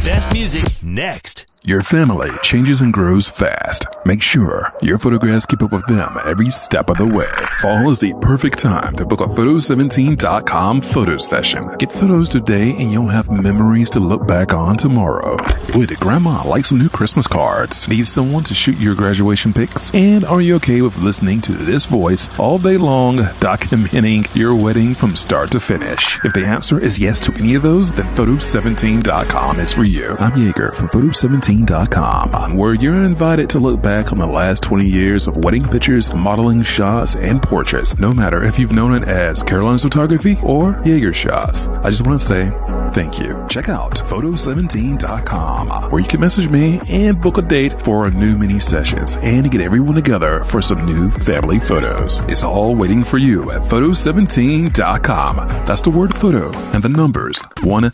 best music next. Your family changes and grows fast. Make sure your photographs keep up with them every step of the way. Fall is the perfect time to book a Photo17.com photo session. Get photos today and you'll have memories to look back on tomorrow. Would Grandma like some new Christmas cards? Need someone to shoot your graduation pics? And are you okay with listening to this voice all day long, documenting your wedding from start to finish? If the answer is yes to any of those, then Photo17.com is for you. I'm Yeager from Photo17.com, where you're invited to look back on the last 20 years of wedding pictures, modeling shots, and portraits, no matter if you've known it as Caroline's Photography or Yeager Shots. I just want to say thank you. Check out Photo17.com, where you can message me and book a date for our new mini sessions and get everyone together for some new family photos. It's all waiting for you at Photo17.com. That's the word photo and the numbers 17.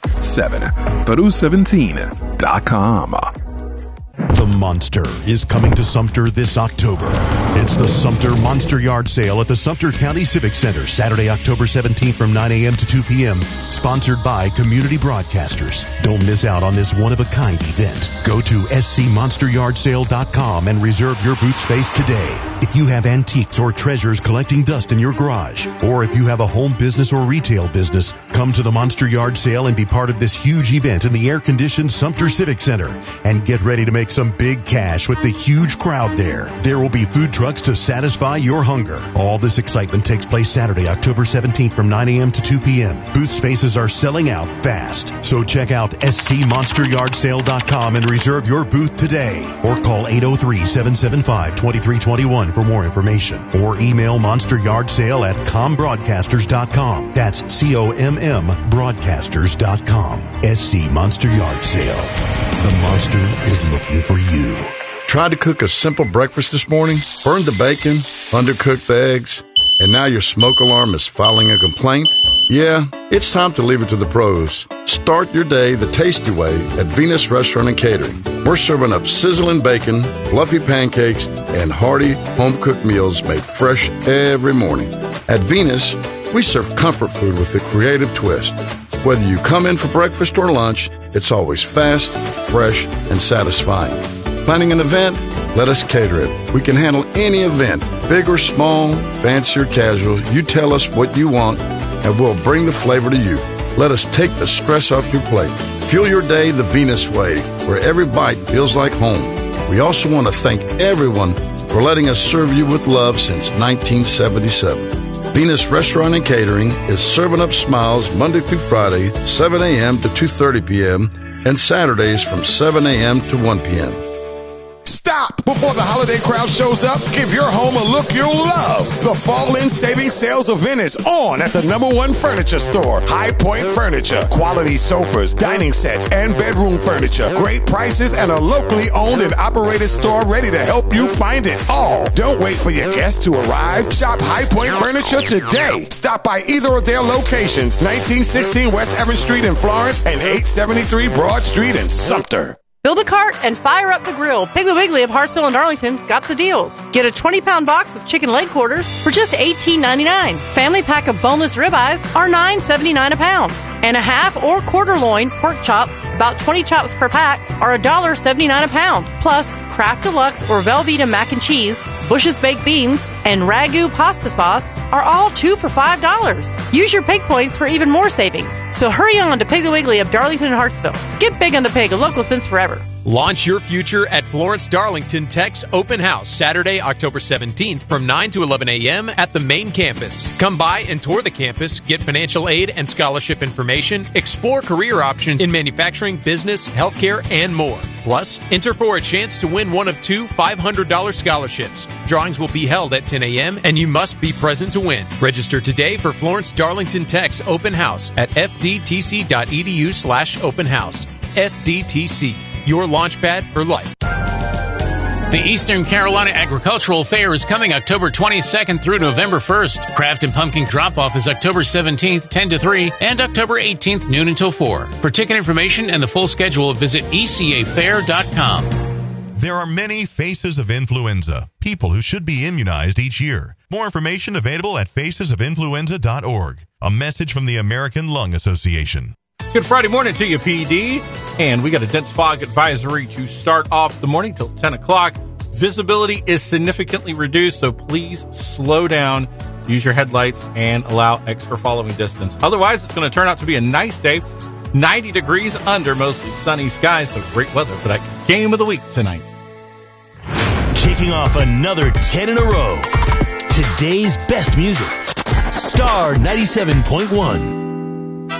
Photo17.com. The Monster is coming to Sumter this October. It's the Sumter Monster Yard Sale at the Sumter County Civic Center, Saturday, October 17th from 9 a.m. to 2 p.m., sponsored by Community Broadcasters. Don't miss out on this one-of-a-kind event. Go to scmonsteryardsale.com and reserve your booth space today. If you have antiques or treasures collecting dust in your garage, or if you have a home business or retail business, come to the Monster Yard Sale and be part of this huge event in the air-conditioned Sumter Civic Center. And get ready to make some big cash with the huge crowd there. There will be food trucks to satisfy your hunger. All this excitement takes place Saturday, October 17th from 9 a.m. to 2 p.m. Booth spaces are selling out fast. So check out scmonsteryardsale.com and reserve your booth today. Or call 803-775-2321 for more information. Or email monsteryardsale at combroadcasters.com. That's COMM broadcasters.com. SC Monster Yard Sale. The Monster is looking for you. Tried to cook a simple breakfast this morning, burned the bacon, undercooked the eggs, and now your smoke alarm is filing a complaint? Yeah, it's time to leave it to the pros. Start your day the tasty way at Venus Restaurant and Catering. We're serving up sizzling bacon, fluffy pancakes, and hearty home-cooked meals made fresh every morning. At Venus, we serve comfort food with a creative twist. Whether you come in for breakfast or lunch, it's always fast, fresh, and satisfying. Planning an event? Let us cater it. We can handle any event, big or small, fancy or casual. You tell us what you want, and we'll bring the flavor to you. Let us take the stress off your plate. Fuel your day the Venus way, where every bite feels like home. We also want to thank everyone for letting us serve you with love since 1977. Venus Restaurant and Catering is serving up smiles Monday through Friday, 7 a.m. to 2:30 p.m., and Saturdays from 7 a.m. to 1 p.m. Stop before the holiday crowd shows up. Give your home a look you'll love. The Fall-In Savings Sales event is on at the #1 furniture store, High Point Furniture. Quality sofas, dining sets, and bedroom furniture. Great prices and a locally owned and operated store ready to help you find it all. Don't wait for your guests to arrive. Shop High Point Furniture today. Stop by either of their locations, 1916 West Evans Street in Florence and 873 Broad Street in Sumter. Build a cart and fire up the grill. Piggly Wiggly of Hartsville and Darlington's got the deals. Get a 20-pound box of chicken leg quarters for just $18.99. Family pack of boneless ribeyes are $9.79 a pound. And a half or quarter loin pork chops, about 20 chops per pack, are $1.79 a pound. Plus, Kraft Deluxe or Velveeta mac and cheese, Bush's baked beans, and Ragu pasta sauce are all 2 for $5. Use your pig points for even more savings. So hurry on to Piggly Wiggly of Darlington and Hartsville. Get big on the pig, a local since forever. Launch your future at Florence Darlington Tech's Open House, Saturday, October 17th from 9 to 11 a.m. at the main campus. Come by and tour the campus, get financial aid and scholarship information, explore career options in manufacturing, business, healthcare, and more. Plus, enter for a chance to win one of 2 $500 scholarships. Drawings will be held at 10 a.m. and you must be present to win. Register today for Florence Darlington Tech's Open House at fdtc.edu/open house. FDTC. Your launchpad for life. The Eastern Carolina Agricultural Fair is coming October 22nd through November 1st. Craft and pumpkin drop-off is October 17th, 10 to 3, and October 18th, noon until 4. For ticket information and the full schedule, visit ecafair.com. There are many faces of influenza, people who should be immunized each year. More information available at facesofinfluenza.org. A message from the American Lung Association. Good Friday morning to you, PD. And we got a dense fog advisory to start off the morning till 10 o'clock. Visibility is significantly reduced, so please slow down, use your headlights, and allow extra following distance. Otherwise, it's going to turn out to be a nice day. 90 degrees under mostly sunny skies, so great weather for that game of the week tonight. Kicking off another 10 in a row. Today's best music. Star 97.1.